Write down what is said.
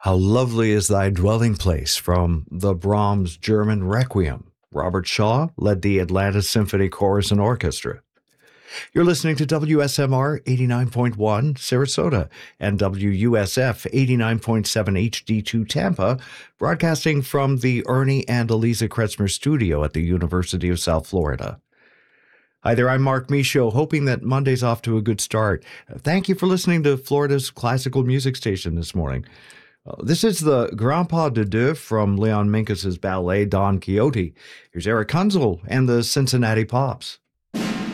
How lovely is thy dwelling place from the Brahms German Requiem. Robert Shaw led the Atlanta Symphony Chorus and Orchestra. You're listening to WSMR 89.1 Sarasota and WUSF 89.7 HD2 Tampa, broadcasting from the Ernie and Eliza Kretzmer studio at the University of South Florida. Hi there, I'm Mark Michaud, hoping that Monday's off to a good start. Thank you for listening to Florida's classical music station this morning. This is the Grand Pas de Deux from Leon Minkus's ballet Don Quixote. Here's Eric Kunzel and the Cincinnati Pops.